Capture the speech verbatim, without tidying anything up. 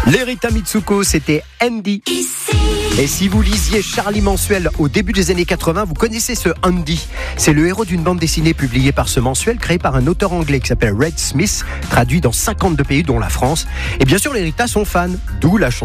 L'Erita Mitsuko, c'était Andy. Et si vous lisiez Charlie mensuel au début des années quatre-vingts, vous connaissez ce Andy. C'est le héros d'une bande dessinée publiée par ce mensuel, créé par un auteur anglais qui s'appelle Red Smith, traduit dans cinquante-deux pays dont la France. Et bien sûr, les Rita sont fans, d'où la chanson.